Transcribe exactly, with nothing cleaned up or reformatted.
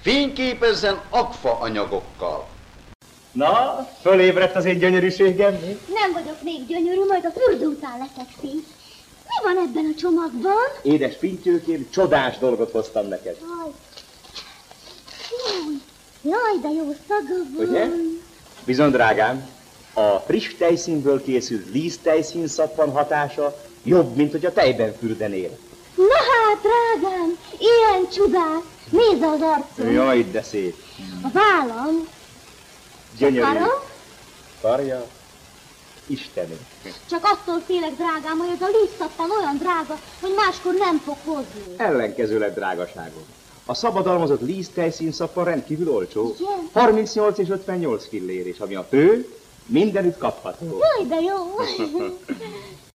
Fényképezzen agfa anyagokkal. Na, fölébredt az én gyönyörűségem. Nem vagyok még gyönyörű, majd a fürdő után leszek szép. Mi van ebben a csomagban? Édes Pintyőkém, csodás dolgot hoztam neked. Jaj, Jaj, jaj de jó szaga van. Ugye? Bizony, drágám, a friss tejszínből készült líztejszín szappan hatása jobb, mint hogy a tejben fürdenél. Na hát, drágám, ilyen csodás. Nézd az arcom. Jaj, de szép. A vállam. Gyönyörű. Karom? Karja. Istenem. Csak attól félek, drágám, hogy ez a lízszappan olyan drága, hogy máskor nem fog hozni. Ellenkezőleg drágaságom. A szabadalmazott líztejszín szappan rendkívül olcsó. Igen? harmincnyolc és ötvennyolc fillér, és ami a fő, mindenütt kapható. Jaj, de jó.